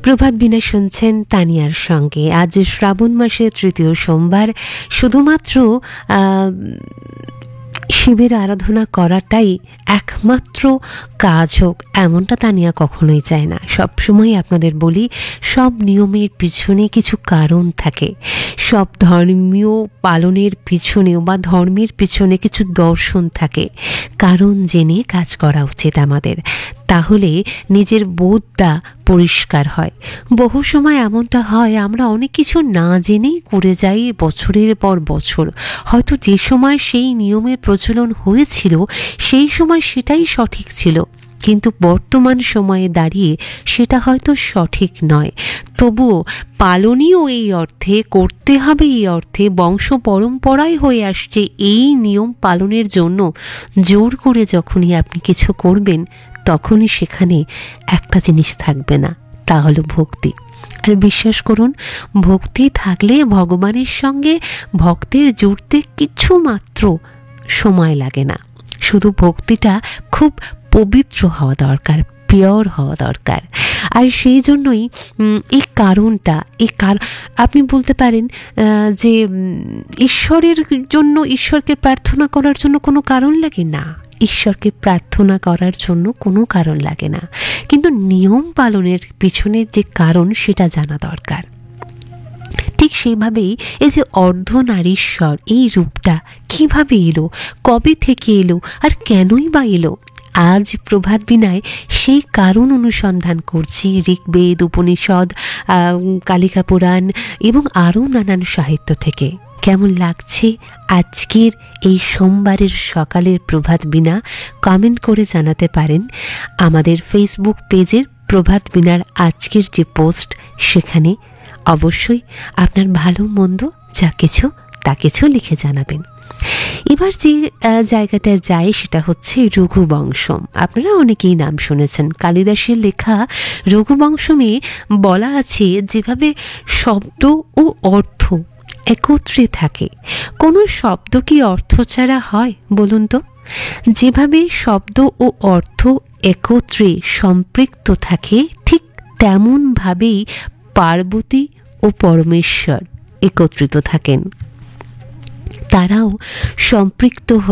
প্রভাত বিনা শুনছেন তানিয়ার সঙ্গে। আজ শ্রাবণ মাসের তৃতীয় সোমবার। শুধুমাত্র শিবের আরাধনা করাটাই একমাত্র কাজ হোক এমনটা তানিয়া কখনোই চায় না। সবসময় আপনাদের বলি, সব নিয়মের পিছনে কিছু কারণ থাকে। সব ধর্মীয় পালনের পিছনেও বা ধর্মের পিছনে কিছু দর্শন থাকে। কারণ জেনে কাজ করা উচিত আমাদের, তাহলে নিজের বোধটা পরিষ্কার হয়। বহু সময় এমনটা হয়, আমরা অনেক কিছু না জেনেই করে যাই বছরের পর বছর। হয়তো যে সময় সেই নিয়মের প্রচলন হয়েছিল সেই সময় সেটাই সঠিক ছিল, কিন্তু বর্তমান সময়ে দাঁড়িয়ে সেটা হয়তো সঠিক নয়। তবুও পালনীয় এই অর্থে, করতে হবে এই অর্থে, বংশ পরম্পরায় হয়ে আসছে এই নিয়ম পালনের জন্য জোর করে যখনই আপনি কিছু করবেন, তখনই সেখানে একটা জিনিস থাকবে না, তা হলো ভক্তি। আর বিশ্বাস করুন, ভক্তি থাকলে ভগবানের সঙ্গে ভক্তের জুড়তে কিছু মাত্র সময় লাগে না। শুধু ভক্তিটা খুব পবিত্র হওয়া দরকার, পিওর হওয়া দরকার। আর সেই জন্যই এই কারণটা, আপনি বলতে পারেন যে ঈশ্বরের জন্য, ঈশ্বরকে প্রার্থনা করার জন্য কোনো কারণ লাগে না। ঈশ্বরকে প্রার্থনা করার জন্য কোনো কারণ লাগে না, কিন্তু নিয়ম পালনের পিছনের যে কারণ সেটা জানা দরকার। ঠিক সেইভাবেই এই যে অর্ধনারীশ্বর, এই রূপটা কিভাবে এলো, কবে থেকে এলো, আর কেনই বা এলো, আজ প্রভাত বিনায় সেই কারণ অনুসন্ধান করছি ঋগ্বেদ, উপনিষদ, কালিকা পুরাণ এবং আরও নানান সাহিত্য থেকে। কেমন লাগছে আজকের এই সোমবারের সকালের প্রভাত বিনা? কমেন্ট করে জানাতে পারেন আমাদের ফেসবুক পেজের প্রভাত বিনার আজকের যে পোস্ট, সেখানে অবশ্যই আপনার ভালো মন্দ যা কিছু তা কিছু লিখে জানাবেন। এবার যে জায়গাটা যায় সেটা হচ্ছে রঘুবংশম। আপনারা অনেকেই নাম শুনেছেন। কালিদাসের লেখা রঘুবংশমে বলা আছে, যেভাবে শব্দ ও অর্থ একত্রে থাকে, কোনো শব্দ কি অর্থ ছাড়া হয় বলুন তো? যেভাবে শব্দ ও অর্থ একত্রে সম্পৃক্ত থাকে, ঠিক তেমনভাবেই পার্বতী ও পরমেশ্বর একত্রিত থাকেন। তারাও সম্পৃক্ত